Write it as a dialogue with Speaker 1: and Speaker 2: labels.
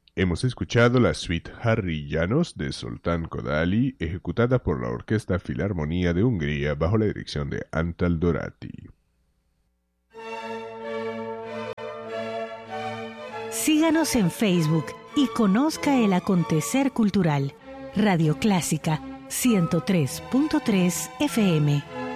Speaker 1: Hemos escuchado la suite Harry Llanos de Zoltán Kodály, ejecutada por la Orquesta Filarmonía de Hungría bajo la dirección de Antal Dorati.
Speaker 2: Síganos en Facebook y conozca el acontecer cultural. Radio Clásica 103.3 FM.